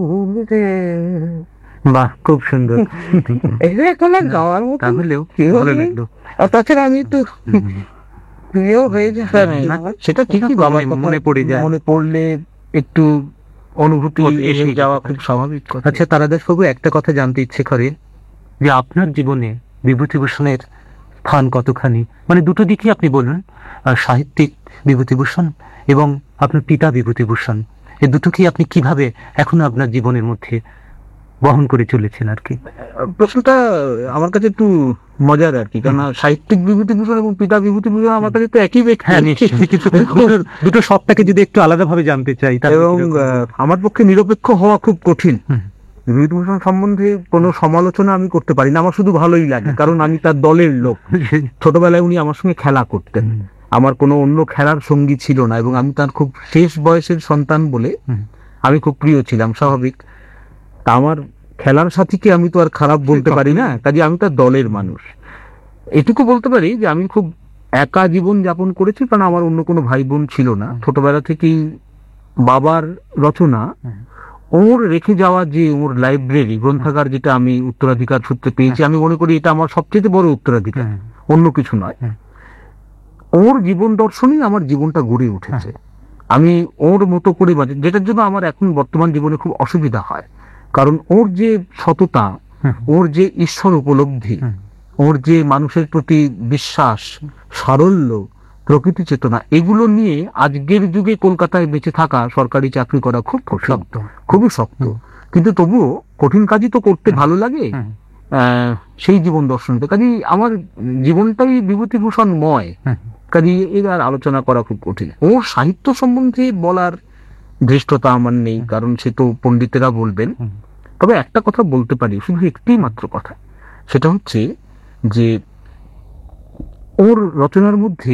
বাহ, খুব সুন্দর। এটা এখন আর গাওয়ার মতো তাহলেও কেউ ভালো নেই। লাগলো। আর তাছাড়া আমি তো প্রিয় হয়ে যায় না, সেটা ঠিকই, বাবার কথা মনে পড়ে যায়, মনে পড়লে একটু অনুভূতি এসে যাওয়া খুব স্বাভাবিক কথা। আচ্ছা তারাদাস বাবু, একটা কথা জানতে ইচ্ছে করে যে আপনার জীবনে বিভূতিভূষণের স্থান কতখানি, মানে দুটো দিকই আপনি বলুন, সাহিত্যিক বিভূতিভূষণ এবং আপনার পিতা বিভূতিভূষণ, এই দুটোকেই আপনি কিভাবে এখনো আপনার জীবনের মধ্যে বহন করে চলেছেন আর কি? প্রশ্নটা আমার কাছে একটু মজার আর কি, কারণ সাহিত্যিক বিভূতিভূষণ এবং পিতা বিভূতিভূষণ আমার কাছে তো একই ব্যক্তি। হ্যাঁ নিশ্চয়ই, কিন্তু দুটো সবটাকে যদি একটু আলাদাভাবে জানতে চাই, এবং আমার পক্ষে নিরপেক্ষ হওয়া খুব কঠিন। বিভূতিভূষণ সম্বন্ধে কোনো সমালোচনা আমি করতে পারি না, আমার শুধু ভালোই লাগে, কারণ আমি তার দলের লোক। ছোটবেলায় উনি আমার সঙ্গে খেলা করতেন, আমার কোনো অন্য খেলার সঙ্গী ছিল না, এবং আমি তার খুব শেষ বয়সের সন্তান বলে আমি খুব প্রিয় ছিলাম, স্বাভাবিক। তা আমার খেলার সাথীকে আমি তো আর খারাপ বলতে পারি না, কাজে আমি তার দলের মানুষ। এটুকু বলতে পারি যে আমি খুব একা জীবন যাপন করেছি, কারণ আমার অন্য কোনো ভাই বোন ছিল না। ছোটবেলা থেকেই বাবার রচনা, ওর রেখে যাওয়া যে ওর লাইব্রেরি গ্রন্থাগার, যেটা আমি উত্তরাধিকার সূত্রে পেয়েছি, আমি মনে করি এটা আমার সবচেয়ে বড় উত্তরাধিকার, অন্য কিছু নয়। ওর জীবন দর্শনই আমার জীবনটা গড়ে উঠেছে। আমি ওর মতো করে, যেটার জন্য আমার এখন বর্তমান জীবনে খুব অসুবিধা হয়, কারণ ওর যে সততা, ওর যে ঈশ্বর উপলব্ধি, ওর যে মানুষের প্রতি বিশ্বাস, সারল্য, প্রকৃতি চেতনা, এগুলো নিয়ে আজকের যুগে কলকাতায় বেঁচে থাকা, সরকারি চাকরি করা খুব শক্ত, খুবই শক্ত। কিন্তু তবুও কঠিন কাজই তো করতে ভালো লাগে। সেই জীবন দর্শনটা, কাজেই আমার জীবনটাই বিভূতিভূষণময়, কাজেই এর আর আলোচনা করা খুব কঠিন। ওর সাহিত্য সম্বন্ধে বলার ধৃষ্টতা আমার নেই, কারণ সে তো পণ্ডিতেরা বলবেন। তবে একটা কথা বলতে পারি, শুধু একটি মাত্র কথা, সেটা হচ্ছে যে ওর রচনার মধ্যে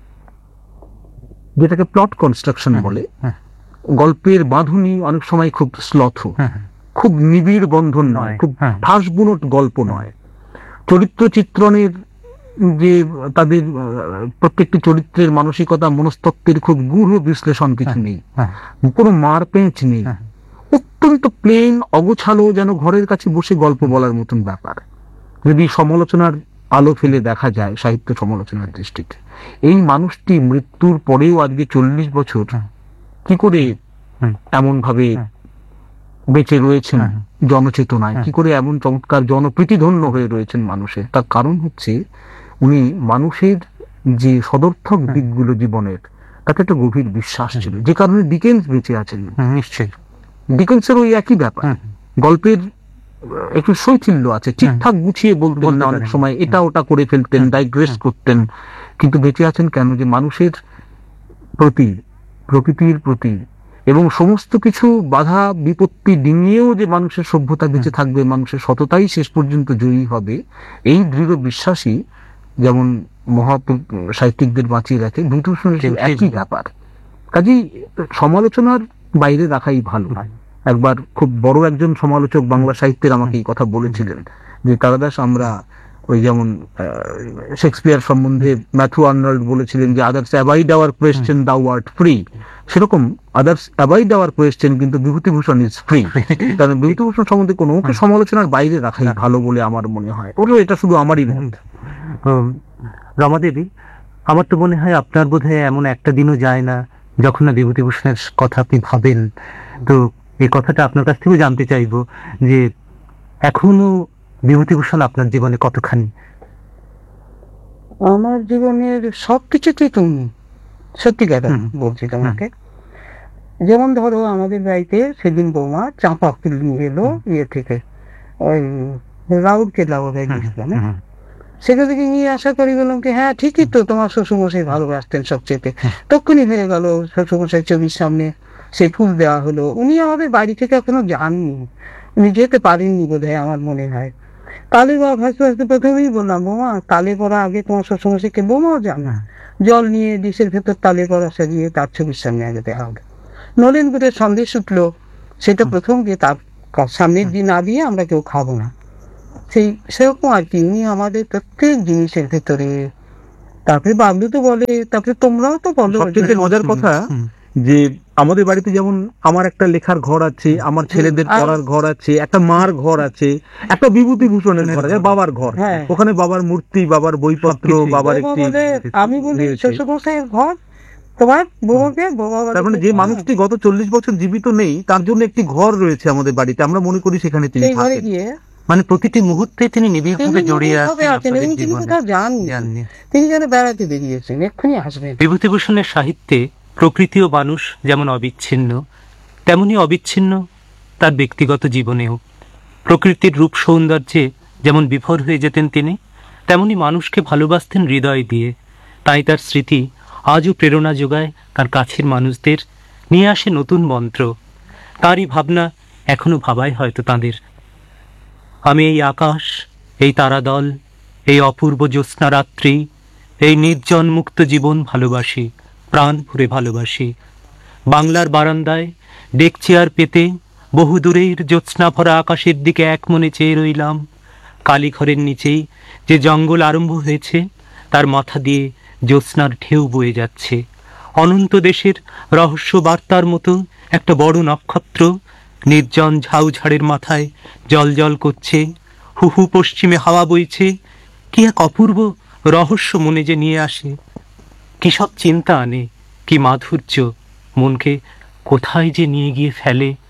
যেটাকে প্লট কনস্ট্রাকশন বলে, গল্পের বাঁধুনি অনেক সময় খুব স্লথ, খুব নিবিড় বন্ধন নয়, খুব ঠাসবুনোট গল্প নয়। চরিত্র চিত্রণের যে তাদের প্রত্যেকটি চরিত্রের মানসিকতা, মনস্তত্ত্বের খুব গূঢ় বিশ্লেষণ কিছু নেই, কোনো মার পেঁচ নেই, অত্যন্ত প্লেন, অগোছালো, যেন ঘরের কাছে বসে গল্প বলার মতন ব্যাপার। যদি সমালোচনার আলো ফেলে দেখা যায়, সাহিত্য সমালোচনার দৃষ্টিতে, এই মানুষটি মৃত্যুর পরেও আজকে 40 বছর কি করে এমন ভাবে বেঁচে রয়েছেন জনচেতনায়, কি করে এমন চমৎকার জনপ্রীতিধন্য হয়ে রয়েছেন মানুষের, তার কারণ হচ্ছে উনি মানুষের যে সদর্থক দিকগুলো জীবনের, তাতে একটা গভীর বিশ্বাস ছিল, যে কারণে ডিকেন্স বেঁচে আছেন। নিশ্চয়ই ডিকেন্সের ওই একই ব্যাপার, গল্পের একটু শৈথিল্য আছে, ঠিকঠাক গুছিয়ে বলতেন না, অনেক সময় এটা ওটা করে ফেলতেন, ডাইগ্রেস করতেন, কিন্তু বেঁচে আছেন কেন? যে মানুষের প্রতি, প্রকৃতির প্রতি, এবং সমস্ত কিছু বাধা বিপত্তি ডিঙিয়েও যে মানুষের সভ্যতা বেঁচে থাকবে, মানুষের সততাই শেষ পর্যন্ত জয়ী হবে, এই দৃঢ় বিশ্বাসী যেমন মহা সাহিত্যিকদের বাঁচিয়ে রাখে, বিভূতিভূষণ একই ব্যাপার। কাজেই সমালোচনার বাইরে রাখাই ভালো। একবার খুব বড় একজন সমালোচক বাংলা সাহিত্যের আমাকে এই কথা বলেছিলেন যে, তারাদাস, আমরা ওই যেমন শেক্সপিয়ার সম্বন্ধে ম্যাথু আর্নল্ড বলেছিলেন যে, আদার্স অ্যাভয়েড আওয়ার কোয়েশ্চেন, দাও আর্ট ফ্রি, সেরকম আদার্স অ্যাভয়েড আওয়ার কোয়েশ্চেন, কিন্তু বিভূতিভূষণ ইজ ফ্রি। কারণ বিভূতিভূষণ সম্বন্ধে কোনো ওকে সমালোচনার বাইরে রাখাই ভালো বলে আমার মনে হয়। ওগুলো এটা শুধু আমারই মত। রমাদেবী, আমার তো মনে হয় আপনার বোধহয় এমন একটা দিনও যায় না যখন না বিভূতিভূষণের কথা আপনি ভাবেন। তো এই কথাটা আপনার কাছ থেকেও জানতে চাইবো যে এখনো বিভূতিভূষণ আপনার জীবনে কতখানি? আমার জীবনের সবকিছুতেই তুমি, সত্যি কথা বলছি তোমাকে। যেমন ধরো, আমাদের বাড়িতে সেদিন বৌমা চাঁপা ফুল নিয়ে এলো ইয়ে থেকে, ওই রাউরকেলা বোধহয় গেছিলাম, সেখান থেকে নিয়ে আশা করি, বললাম কি হ্যাঁ ঠিকই তো, তোমার শ্বশুরমশাই ভালোবাসতেন সবচেয়ে। তখনই হয়ে গেল শ্বশুরমশাই ছবির সামনে সেই ফুল দেওয়া হলো। উনি আমাদের বাড়ি থেকে এখনো যাননি, উনি যেতে পারেননি বোধহয়, আমার মনে হয়। তালে বা ভাসতে ভাসতে প্রথমেই বললাম, বৌমা তালে পড়া আগে তোমার শ্বশুরমশাইকে, বৌমাও জানা, জল নিয়ে ডিশের ভেতর তালে পড়া সাজিয়ে তার ছবির সামনে আগে দেওয়া হবে। নলেন গুড়ের সন্দেশ উঠলো, সেটা প্রথম গিয়ে তার সামনের দিন না দিয়ে আমরা কেউ খাবো না, সেই সেরকম আর কি। উনি আমাদের প্রত্যেক জিনিসের ভেতরে। তারপরে বাবলু তো বলে, তারপরে তোমরাও তো বলো। সবচেয়ে মজার কথা, যে আমাদের বাড়িতে যেমন আমার একটা লেখার ঘর আছে, আমার ছেলেদের আর- পড়ার ঘর আছে, একটা মার ঘর আছে, একটা বিভূতিভূষণের ঘর আছে, বাবার ঘর, হ্যাঁ। ওখানে বাবার মূর্তি, বাবার বইপত্র, সবকিছুই। বাবার বৌমা একটি বলে, আমি বলি রয়েছে। শ্বশুরমশাইয়ের ঘর, তোমার বৌমাকে বৌমা বলে তার মানে যে মানুষটি গত 40 বছর জীবিত নেই, তার জন্য একটি ঘর রয়েছে আমাদের বাড়িতে, আমরা মনে করি সেখানে তিনি সেই ঘরে থাকেন। গিয়ে মানে প্রতিটি মুহূর্তে তিনি নিবিড়ভাবে তিনি জড়িয়ে নিবিড়ভাবে আছেন আছেন, আপনাদের এবং তিনি জীবনে। কোথাও যাননি। জাননি। তিনি যেন বেড়াতে বেরিয়েছেন, এক্ষুনি আসবেন। বিভূতিভূষণের সাহিত্যে প্রকৃতি ও মানুষ যেমন অবিচ্ছিন্ন, তেমনি অবিচ্ছিন্ন তার ব্যক্তিগত জীবনেও। প্রকৃতির রূপ সৌন্দর্যে যেমন বিভোর হয়ে যেতেন তিনি, তেমনি মানুষকে ভালোবাসতেন হৃদয় দিয়ে। তাই তার স্মৃতি আজও প্রেরণা যোগায় তার কাছের মানুষদের, নিয়ে আসে নতুন মন্ত্র। তারই ভাবনা এখনো ভাবায় হয়তো তাঁদের। আমি এই আকাশ, এই তারাদল, এই অপূর্ব জ্যোৎস্না রাত্রি, এই নির্জন মুক্ত জীবন ভালোবাসি, প্রাণ ভরে ভালোবাসি। বাংলার বারান্দায় ডেক চেয়ার পেতে বহুদূরের জ্যোৎস্না ভরা আকাশের দিকে এক মনে চেয়ে রইলাম। কালীঘরের নিচেই যে জঙ্গল আরম্ভ হয়েছে, তার মাথা দিয়ে জ্যোৎস্নার ঢেউ বয়ে যাচ্ছে। অনন্ত দেশের রহস্য বার্তার মতো একটা বড় নক্ষত্র নির্জন ঝাউঝাড়ের মাথায় জল করছে। হু হু পশ্চিমে হাওয়া বইছে। কি এক অপূর্ব রহস্য মনে যে নিয়ে আসে, কি সব চিন্তা আনে, কি মাধুর্য মনকে কোথায় যে নিয়ে গিয়ে ফেলে।